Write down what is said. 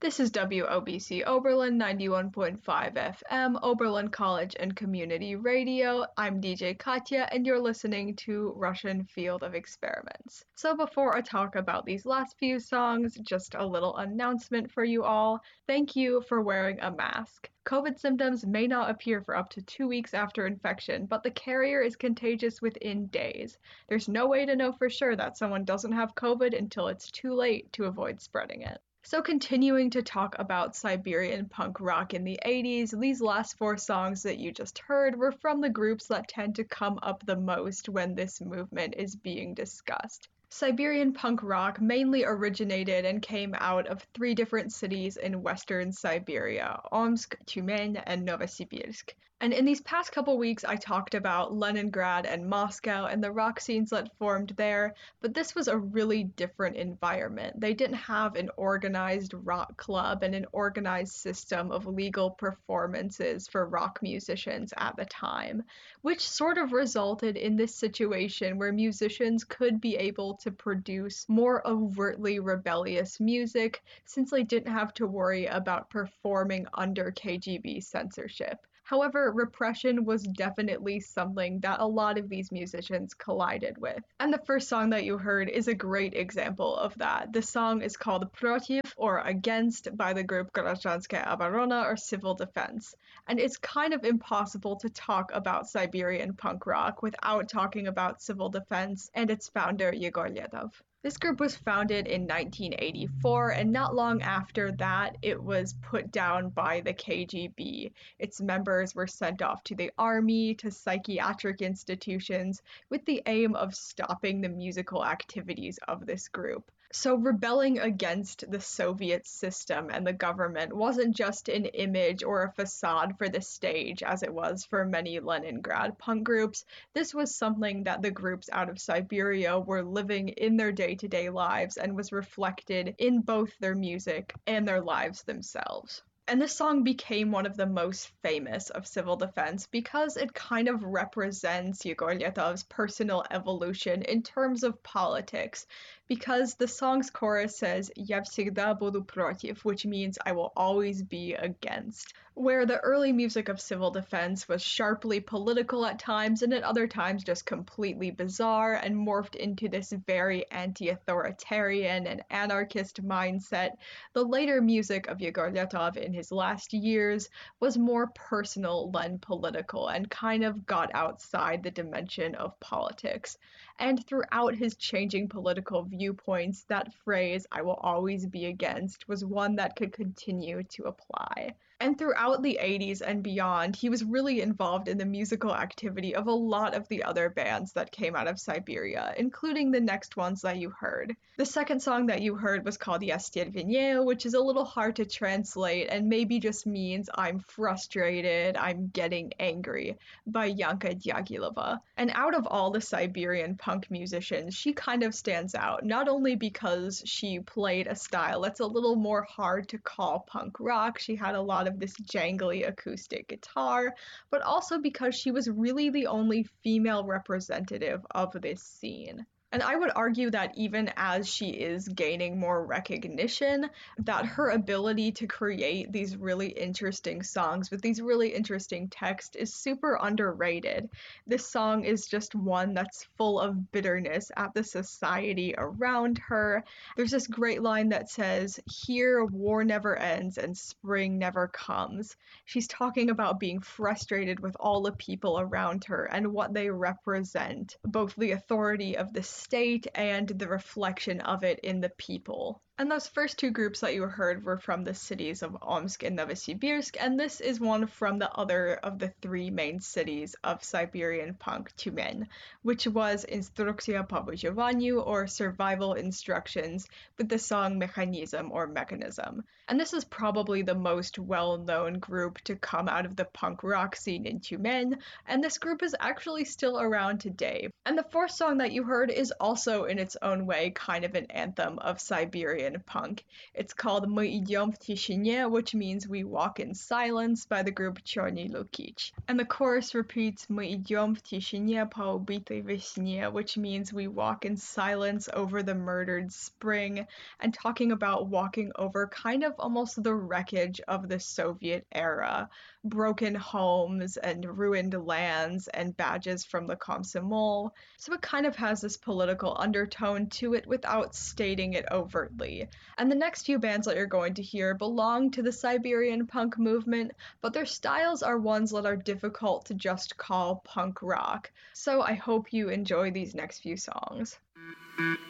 This is WOBC Oberlin 91.5 FM, Oberlin College and Community Radio. I'm DJ Katya, and you're listening to Russian Field of Experiments. So before I talk about these last few songs, just a little announcement for you all. Thank you for wearing a mask. COVID symptoms may not appear for up to 2 weeks after infection, but the carrier is contagious within days. There's no way to know for sure that someone doesn't have COVID until it's too late to avoid spreading it. So continuing to talk about Siberian punk rock in the 80s, these last four songs that you just heard were from the groups that tend to come up the most when this movement is being discussed. Siberian punk rock mainly originated and came out of three different cities in western Siberia: Omsk, Tyumen, and Novosibirsk. And in these past couple weeks, I talked about Leningrad and Moscow and the rock scenes that formed there, but this was a really different environment. They didn't have an organized rock club and an organized system of legal performances for rock musicians at the time, which sort of resulted in this situation where musicians could be able to produce more overtly rebellious music since they didn't have to worry about performing under KGB censorship. However, repression was definitely something that a lot of these musicians collided with. And the first song that you heard is a great example of that. The song is called Protiv, or Against, by the group Grazhanskaya Obrona, or Civil Defense. And it's kind of impossible to talk about Siberian punk rock without talking about Civil Defense and its founder Yegor Letov. This group was founded in 1984, and not long after that, it was put down by the KGB. Its members were sent off to the army, to psychiatric institutions, with the aim of stopping the musical activities of this group. So rebelling against the Soviet system and the government wasn't just an image or a facade for the stage, as it was for many Leningrad punk groups. This was something that the groups out of Siberia were living in their day-to-day lives and was reflected in both their music and their lives themselves. And this song became one of the most famous of Civil Defense because it kind of represents Yegor Letov's personal evolution in terms of politics, because the song's chorus says "Я всегда буду против," which means I will always be against, where the early music of Civil Defense was sharply political at times and at other times just completely bizarre and morphed into this very anti-authoritarian and anarchist mindset. The later music of Yegor Letov in his last years was more personal than political and kind of got outside the dimension of politics. And throughout his changing political viewpoints, that phrase, "I will always be against," was one that could continue to apply. And throughout the 80s and beyond, he was really involved in the musical activity of a lot of the other bands that came out of Siberia, including the next ones that you heard. The second song that you heard was called "Я стервенею," which is a little hard to translate and maybe just means "I'm frustrated, I'm getting angry," by Yanka Dyagilova. And out of all the Siberian punk musicians, she kind of stands out, not only because she played a style that's a little more hard to call punk rock, she had a lot of this jangly acoustic guitar, but also because she was really the only female representative of this scene. And I would argue that even as she is gaining more recognition, that her ability to create these really interesting songs with these really interesting texts is super underrated. This song is just one that's full of bitterness at the society around her. There's this great line that says, "Here war never ends and spring never comes." She's talking about being frustrated with all the people around her and what they represent, both the authority of the state and the reflection of it in the people. And those first two groups that you heard were from the cities of Omsk and Novosibirsk, and this is one from the other of the three main cities of Siberian punk, Tyumen, which was Instrukcja po wyживанию, or Survival Instructions, with the song Mechanizm, or Mechanism. And this is probably the most well-known group to come out of the punk rock scene in Tyumen, and this group is actually still around today. And the fourth song that you heard is also in its own way kind of an anthem of Siberian Siberian punk. It's called Мы идем в тишине, which means we walk in silence, by the group Черный Лукич. And the chorus repeats Мы идем в тишине по убитой весне, which means we walk in silence over the murdered spring, and talking about walking over kind of almost the wreckage of the Soviet era. Broken homes and ruined lands and badges from the Komsomol. So it kind of has this political undertone to it without stating it overtly. And the next few bands that you're going to hear belong to the Siberian punk movement, but their styles are ones that are difficult to just call punk rock. So I hope you enjoy these next few songs.